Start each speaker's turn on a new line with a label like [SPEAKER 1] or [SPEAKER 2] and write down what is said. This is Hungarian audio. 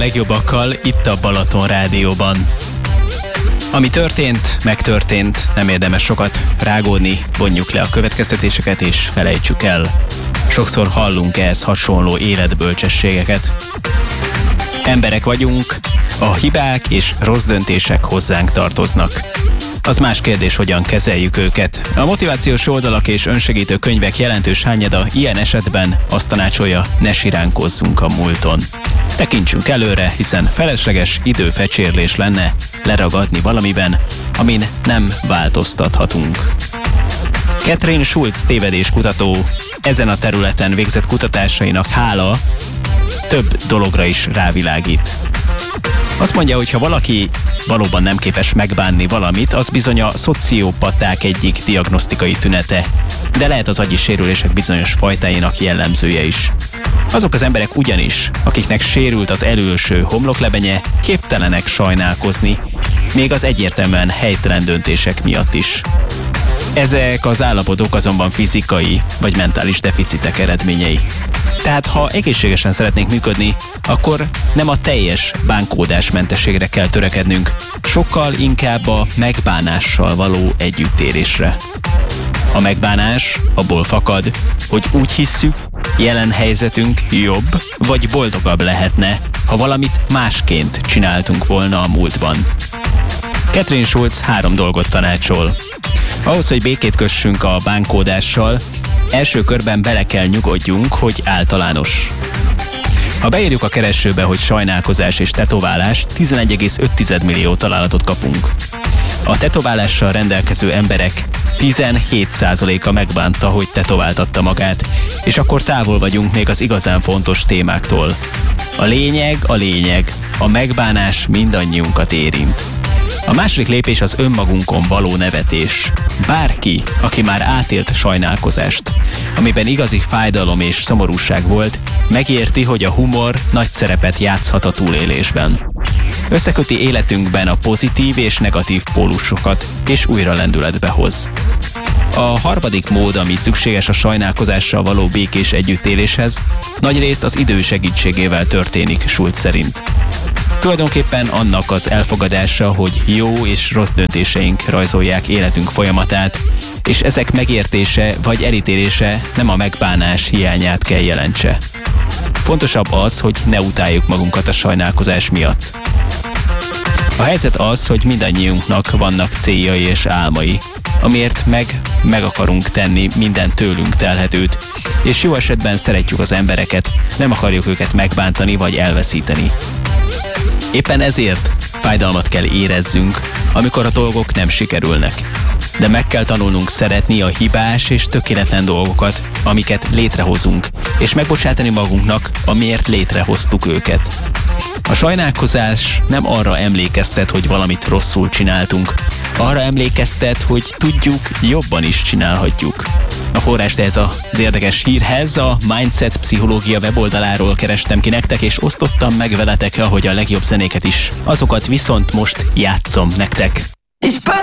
[SPEAKER 1] legjobbakkal itt a Balaton Rádióban. Ami történt, megtörtént, nem érdemes sokat rágódni, vonjuk le a következtetéseket és felejtsük el. Sokszor hallunk ehhez hasonló életbölcsességeket. Emberek vagyunk, a hibák és rossz döntések hozzánk tartoznak. Az más kérdés, hogyan kezeljük őket. A motivációs oldalak és önsegítő könyvek jelentős hányada ilyen esetben azt tanácsolja, ne siránkozzunk a múlton. Tekintsünk előre, hiszen felesleges időfecsérlés lenne leragadni valamiben, amin nem változtathatunk. Katrin Schulz tévedéskutató ezen a területen végzett kutatásainak hála több dologra is rávilágít. Azt mondja, hogy ha valaki valóban nem képes megbánni valamit, az bizony a szociopaták egyik diagnosztikai tünete, de lehet az agyi sérülések bizonyos fajtáinak jellemzője is. Azok az emberek ugyanis, akiknek sérült az előső homloklebenye, képtelenek sajnálkozni, még az egyértelműen helytelen döntések miatt is. Ezek az állapotok azonban fizikai vagy mentális deficitek eredményei. Tehát ha egészségesen szeretnénk működni, akkor nem a teljes bánkódásmentességre kell törekednünk, sokkal inkább a megbánással való együttélésre. A megbánás abból fakad, hogy úgy hisszük, jelen helyzetünk jobb vagy boldogabb lehetne, ha valamit másként csináltunk volna a múltban. Katrin Schulz 3 dolgot tanácsol. Ahhoz, hogy békét kössünk a bánkódással, első körben bele kell nyugodjunk, hogy általános. Ha beírjuk a keresőbe, hogy sajnálkozás és tetoválás, 11,5 millió találatot kapunk. A tetoválással rendelkező emberek 17%-a megbánta, hogy tetováltatta magát, és akkor távol vagyunk még az igazán fontos témáktól. A lényeg, a megbánás mindannyiunkat érint. A második lépés az önmagunkon való nevetés. Bárki, aki már átélt sajnálkozást, amiben igazi fájdalom és szomorúság volt, megérti, hogy a humor nagy szerepet játszhat a túlélésben. Összeköti életünkben a pozitív és negatív pólusokat, és újra lendületbe hoz. A harmadik mód, ami szükséges a sajnálkozással való békés együttéléshez, nagyrészt az idő segítségével történik Schulz szerint. Tulajdonképpen annak az elfogadása, hogy jó és rossz döntéseink rajzolják életünk folyamatát, és ezek megértése vagy elítélése nem a megbánás hiányát kell jelentse. Fontosabb az, hogy ne utáljuk magunkat a sajnálkozás miatt. A helyzet az, hogy mindannyiunknak vannak céljai és álmai, amiért meg akarunk tenni minden tőlünk telhetőt, és jó esetben szeretjük az embereket, nem akarjuk őket megbántani vagy elveszíteni. Éppen ezért fájdalmat kell érezzünk, amikor a dolgok nem sikerülnek. De meg kell tanulnunk szeretni a hibás és tökéletlen dolgokat, amiket létrehozunk, és megbocsátani magunknak, amiért létrehoztuk őket. A sajnálkozás nem arra emlékeztet, hogy valamit rosszul csináltunk, arra emlékeztet, hogy tudjuk, jobban is csinálhatjuk. A forrást ez az érdekes hírhez a Mindset Pszichológia weboldaláról kerestem ki nektek, és osztottam meg veletek, ahogy a legjobb zenéket is. Azokat viszont most játszom nektek.